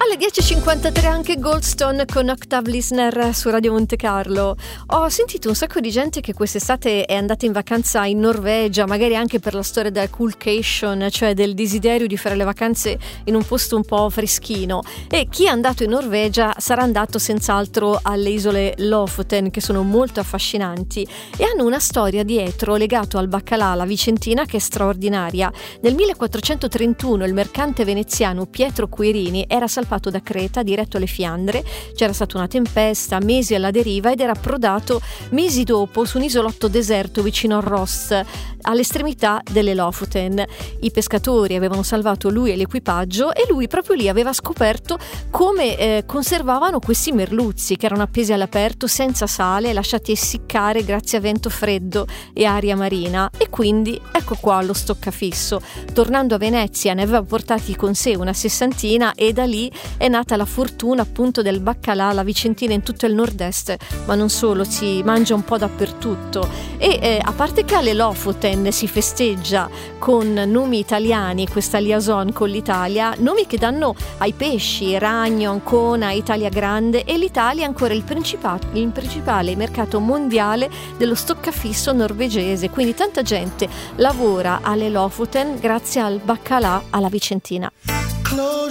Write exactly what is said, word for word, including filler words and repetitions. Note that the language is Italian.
Alle dieci e cinquantatré anche Goldstone con Octave Listener su Radio Monte Carlo. Ho sentito un sacco di gente che quest'estate è andata in vacanza in Norvegia, magari anche per la storia del coolcation, cioè del desiderio di fare le vacanze in un posto un po' freschino. E chi è andato in Norvegia sarà andato senz'altro alle isole Lofoten, che sono molto affascinanti e hanno una storia dietro legato al baccalà alla vicentina che è straordinaria. Nel millequattrocentotrentuno il mercante veneziano Pietro Quirini era salpato da Creta diretto alle Fiandre, c'era stata una tempesta, mesi alla deriva ed era approdato mesi dopo su un isolotto deserto vicino a Ross, all'estremità delle Lofoten. I pescatori avevano salvato lui e l'equipaggio e lui proprio lì aveva scoperto come eh, conservavano questi merluzzi che erano appesi all'aperto senza sale, lasciati essiccare grazie a vento freddo e aria marina, e quindi ecco qua lo stoccafisso. Tornando a Venezia ne aveva portati con sé una sessantina e da lì è nata la fortuna appunto del baccalà alla vicentina in tutto il nord-est, ma non solo, si mangia un po' dappertutto. E eh, a parte che alle Lofoten si festeggia con nomi italiani, questa liaison con l'Italia, nomi che danno ai pesci, ragno, ancona, Italia grande, e l'Italia è ancora il principale, il principale mercato mondiale dello stoccafisso norvegese, quindi tanta gente lavora alle Lofoten grazie al baccalà alla vicentina.